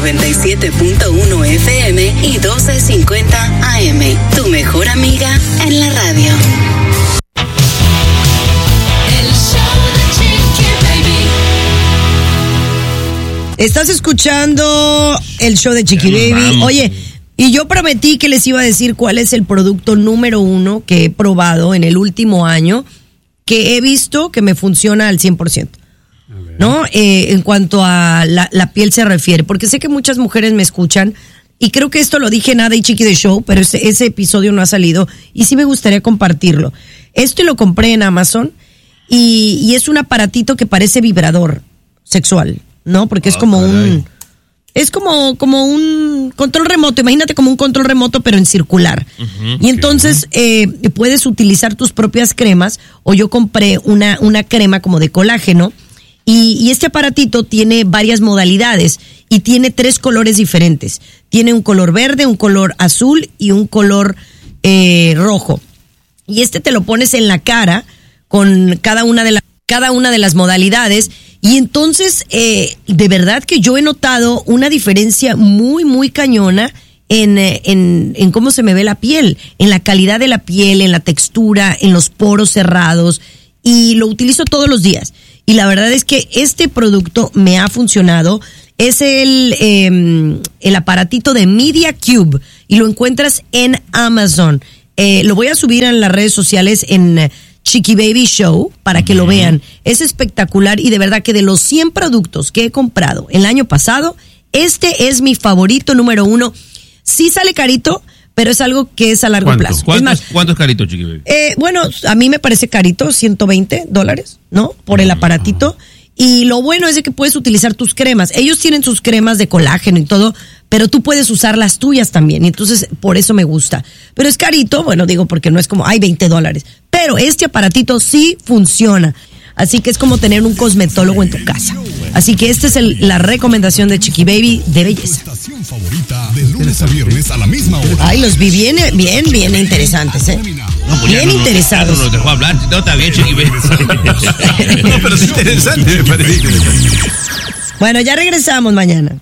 97.1 FM y 1250 AM. Tu mejor amiga en la radio. El show de Chiqui Baby. Estás escuchando el show de Chiqui Baby. Oye, y yo prometí que les iba a decir cuál es el producto número 1 que he probado en el último año, que he visto que me funciona al 100%. ¿No? En cuanto a la piel se refiere, porque sé que muchas mujeres me escuchan y creo que esto lo dije en Ada y Chiqui de Show, pero ese episodio no ha salido y sí me gustaría compartirlo. Esto lo compré en Amazon y es un aparatito que parece vibrador sexual, ¿no? Porque es como como un control remoto, imagínate como un control remoto pero en circular. Y entonces puedes utilizar tus propias cremas, o yo compré una crema como de colágeno. Y este aparatito tiene varias modalidades y tiene 3 colores diferentes. Tiene un color verde, un color azul y un color rojo. Y te lo pones en la cara con cada una de las modalidades. Y entonces, de verdad que yo he notado una diferencia muy, muy cañona en cómo se me ve la piel, en la calidad de la piel, en la textura, en los poros cerrados. Y lo utilizo todos los días. Y la verdad es que este producto me ha funcionado. Es el aparatito de Media Cube y lo encuentras en Amazon. Lo voy a subir en las redes sociales en Chiqui Baby Show para que lo vean. Es espectacular y de verdad que de los 100 productos que he comprado el año pasado, este es mi favorito número 1. Sí sale carito, pero es algo que es a largo plazo. ¿Cuánto es carito, Chiqui Baby? Bueno, a mí me parece carito, $120, ¿no? Por el aparatito. Y lo bueno es de que puedes utilizar tus cremas. Ellos tienen sus cremas de colágeno y todo, pero tú puedes usar las tuyas también. Y entonces, por eso me gusta. Pero es carito, bueno, digo, porque no es como, $20. Pero este aparatito sí funciona. Así que es como tener un cosmetólogo en tu casa. Así que esta es la recomendación de Chiqui Baby de belleza. Estación favorita de lunes a viernes a la misma hora. Ay, los vi bien interesantes, ¿eh? No, pues bien interesados. No nos dejó hablar. No, está bien, Chiqui Baby. No, pero es interesante, me parece. Bueno, ya regresamos mañana.